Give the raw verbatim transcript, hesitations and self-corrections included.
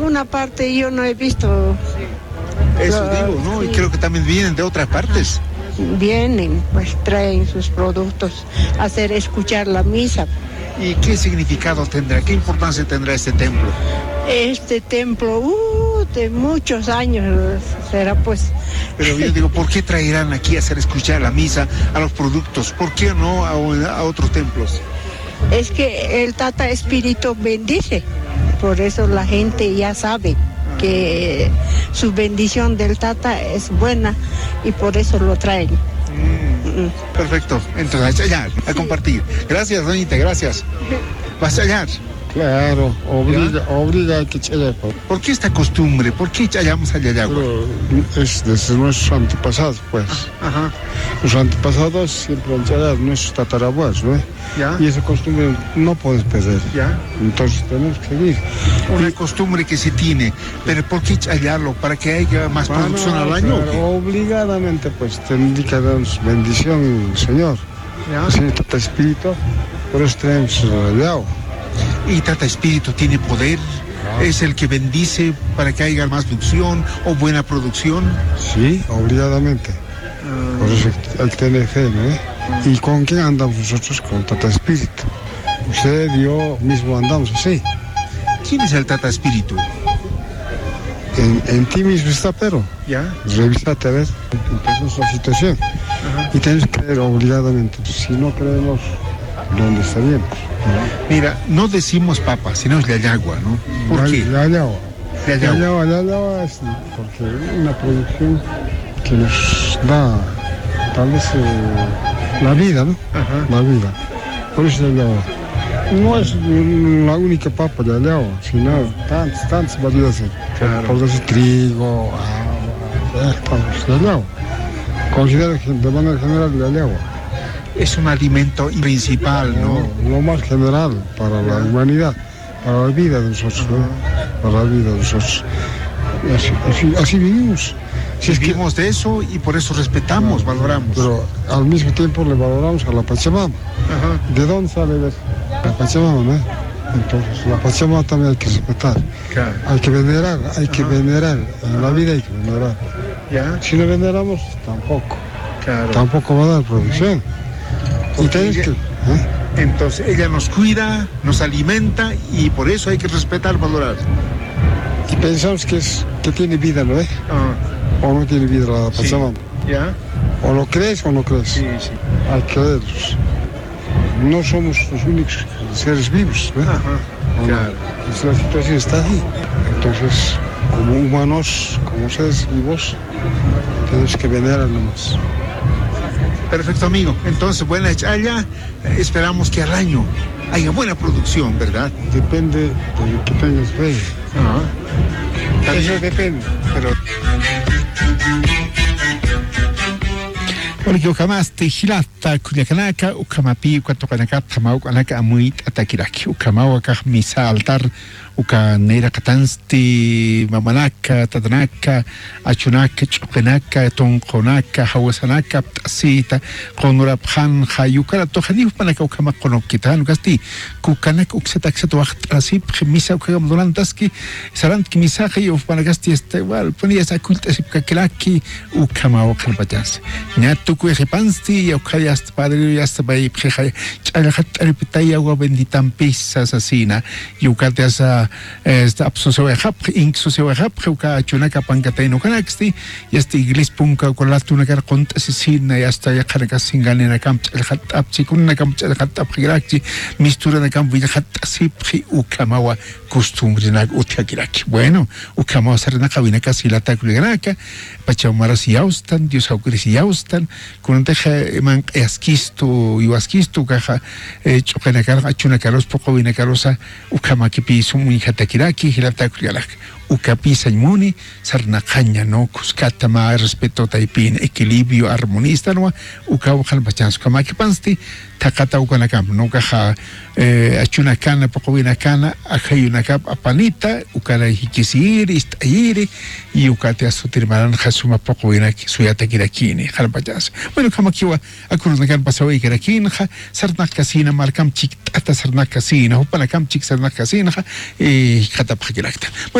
una parte yo no he visto. Eso Lo, digo, ¿no? sí. Y creo que también vienen de otras partes. Vienen, pues traen sus productos a hacer escuchar la misa. ¿Y qué significado tendrá? ¿Qué importancia tendrá este templo? Este templo, uh, de muchos años será pues. Pero yo digo, ¿por qué traerán aquí a hacer escuchar la misa a los productos? ¿Por qué no a, a otros templos? Es que el Tata Espíritu bendice, por eso la gente ya sabe que su bendición del Tata es buena y por eso lo traen. Mm, mm. Perfecto, entonces allá, a compartir. Gracias, doñita, gracias. ¿Vas a hallar? Claro, obliga, obliga a que chaya. ¿Por qué esta costumbre? ¿Por qué chayamos a Yayagua? Es desde nuestros antepasados, pues. Ajá. Los antepasados siempre han chayado, nuestros tatarabuelos, ¿no? ¿Ya? Y esa costumbre no puedes perder. ¿Ya? Entonces tenemos que seguir. Una costumbre que se tiene, pero ¿por qué chayarlo? ¿Para que haya más Bueno, producción al año? Claro, obligadamente, pues, tendría que darnos bendición, Señor. ¿Ya? Señor Tata Espíritu, por eso tenemos el agua. Y Tata Espíritu tiene poder, ah. es el que bendice para que haya más producción o buena producción. Sí, obligadamente. Ah. Por eso hay que tener fe, ¿no? Ah. ¿Y con quién andamos nosotros? Con Tata Espíritu. Usted y yo mismo andamos así. ¿Quién es el Tata Espíritu? En, en ti mismo está, pero. ¿Ya? Revísate a ver, empezó la situación. Ajá. Y tienes que creer obligadamente. Si no creemos, ¿dónde estaríamos? Mira, no decimos papa, sino Yayagua, ¿no? ¿Por la, qué? Yayagua. Yayagua. Yayagua es porque una producción que nos da, tal vez, eh, la vida, ¿no? Ajá. La vida. Por eso Yayagua. No es la única papa de Yayagua, sino tantas, tantas variedades. Claro. Por decir trigo, agua, Yayagua. Considero que de manera general Yayagua. Es un alimento principal, ¿no? No, lo más general para la humanidad, para la vida de nosotros, ¿no? Para la vida de nosotros. Así, así, así vivimos. Si vivimos es que, de eso y por eso respetamos, no, valoramos. Pero al mismo tiempo le valoramos a la Pachamama. Ajá. ¿De dónde sale la Pachamama, no? Entonces la Pachamama también hay que respetar. Claro. Hay que venerar, hay Ajá. que venerar. En la vida hay que venerar. ¿Ya? Si no veneramos, tampoco. Claro. Tampoco va a dar producción. Ella, que, ¿eh? Entonces ella nos cuida, nos alimenta y por eso hay que respetar, valorar. Y pensamos que es que tiene vida, ¿no? ¿Eh? Ah. O no tiene vida la Pachamama. Sí. ¿Ya? O lo crees o no crees. Sí, sí. Hay que creerlos. No somos los únicos seres vivos, ¿eh? Ajá. Claro. La situación está ahí. Entonces, como humanos, como seres vivos, tenemos que venerar nomás. Perfecto, amigo. Entonces, buena chaya. Esperamos que al año haya buena producción, ¿verdad? Depende de que tengas fe. Uh-huh. Eso depende, pero... Porque jamás te hilata kuyakanaka ukamapi kwatokanaka tamau kanaka amuit atakiraki ukamawaka misa altar uka nera katansti mamanaka tadanaka achunaka chukanaka tonkonaka hawasanaka asita konura phan hayukara to hadif panaka ukama konokitan gasti kukanaka uksetak setwacht asip misa ukam dolantaski sarant misa hayo panagasti este igual ponía esa culta sipkakilaki ukamawaka bajas nyatu kuejipansti ya ukayast padre ya está bai pjeja chalahat repitaya agua benditan pisas asina yukate asa esta absocio hap insocio hap uka chunaka pankataino kanaksti ya esta iglis punka kolatuna kar kont asina ya está ya karga singane na kam chalhat apchikun na kam chalhat apkhiraki mistura na kam vihat asiphi ukamawa costumbre na utkakiraki bueno ukamawa sarna kabina kasilata kuligraka pachamaras yaustan dios aucris yaustan con teja man eskisto yuaskisto caja chokana kar achuna karos poco vina karosa ukamaki piso muy hatakiraki hilata kuligalak ukapi saimuni sarna kanya no kuskata ma respeto taipin equilibrio armonista no ukaw khan bachans kamaki pansti takata ukanakam no caja achuna kana poco vina kana akayuna kap apanita ukara hikisir istayiri y ukate asotirmaran hasuma poco vina suyata kirakini khalbachas bueno kama kiwa akurna kan pasawi kirakin kha sarna kasina markam chik ata sarna kasina hopana kam chik sarna kasina e khata bhakirakta